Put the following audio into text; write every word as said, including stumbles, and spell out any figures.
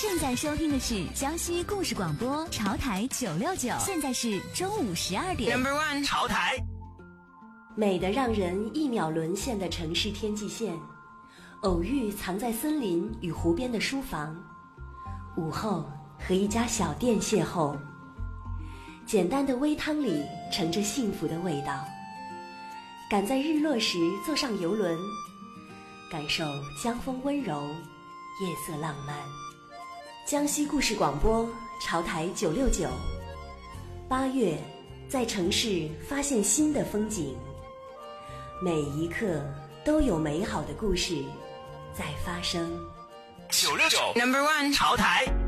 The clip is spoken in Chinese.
正在收听的是江西故事广播潮台九六九，现在是中午十二点。 Number one， 潮台。 美得让人一秒沦陷的城市天际线，偶遇藏在森林与湖边的书房，午后和一家小店邂逅，简单的微汤里盛着幸福的味道。赶在日落时坐上游轮，感受江风温柔，夜色浪漫。江西故事广播潮台九六九，八月在城市发现新的风景，每一刻都有美好的故事在发生。 九六九 Number one， 潮台。